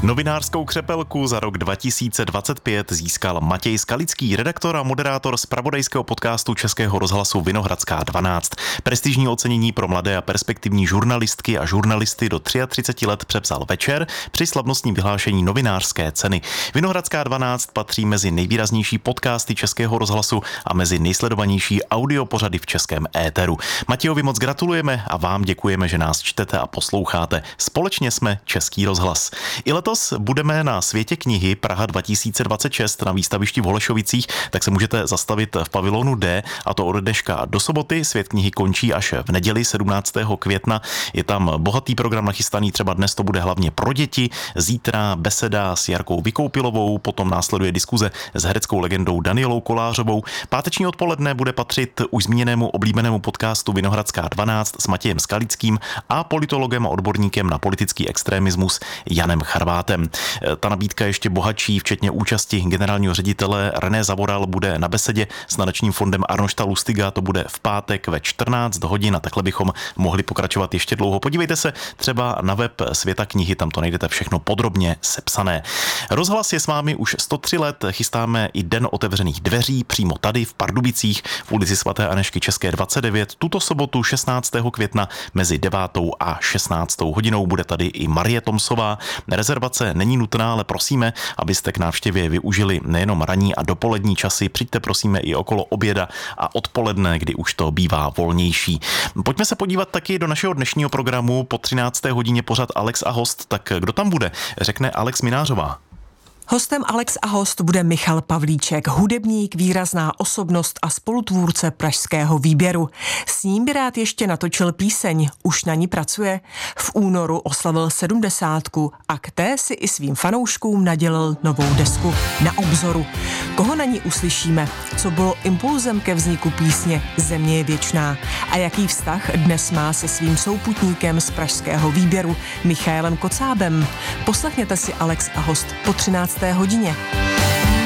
Novinářskou křepelku za rok 2025 získal Matěj Skalický, redaktor a moderátor zpravodajského podcastu Českého rozhlasu Vinohradská 12. Prestižní ocenění pro mladé a perspektivní žurnalistky a žurnalisty do 33 let převzal Večer při slavnostním vyhlášení novinářské ceny. Vinohradská 12 patří mezi nejvýraznější podcasty Českého rozhlasu a mezi nejsledovanější audiopořady v českém éteru. Matějovi moc gratulujeme a vám děkujeme, že nás čtete a posloucháte. Společně jsme Český rozhlas. I letos budeme na Světě knihy Praha 2026 na výstavišti v Holešovicích, tak se můžete zastavit v pavilonu D, a to od dneška do soboty. Svět knihy končí až v neděli 17. května. Je tam bohatý program nachystaný, třeba dnes to bude hlavně pro děti, zítra beseda s Jarkou Vykoupilovou, potom následuje diskuze s hereckou legendou Danielou Kolářovou. Páteční odpoledne bude patřit už zmíněnému oblíbenému podcastu Vinohradská 12 s Matějem Skalickým a politologem a odborníkem na politický extremismus Janem Charvátem. Ta nabídka ještě bohatší, včetně účasti generálního ředitele René Zavoral bude na besedě s nadačním fondem Arnošta Lustiga, to bude v pátek ve 14 hodin a takhle bychom mohli pokračovat ještě dlouho. Podívejte se třeba na web Světa knihy, tam to najdete všechno podrobně sepsané. Rozhlas je s vámi už 103 let, chystáme i Den otevřených dveří přímo tady v Pardubicích v ulici svaté Anežky České 29. Tuto sobotu 16. května mezi 9. a 16. hodinou bude tady i Marie Tomsová. Rezervace není nutná, ale prosíme, abyste k návštěvě využili nejenom ranní a dopolední časy, přijďte prosíme i okolo oběda a odpoledne, kdy už to bývá volnější. Pojďme se podívat taky do našeho dnešního programu. Po 13. hodině pořad Alex a host, tak kdo tam bude? Řekne Alex Minářová. Hostem Alex a host bude Michal Pavlíček, hudebník, výrazná osobnost a spolutvůrce pražského výběru. S ním by rád ještě natočil píseň, už na ní pracuje. V únoru oslavil 70 a k té si i svým fanouškům nadělil novou desku Na obzoru. Koho na ní uslyšíme? Co bylo impulzem ke vzniku písně Země je věčná? A jaký vztah dnes má se svým souputníkem z pražského výběru Michaelem Kocábem? Poslechněte si Alex a host po 13. hodině.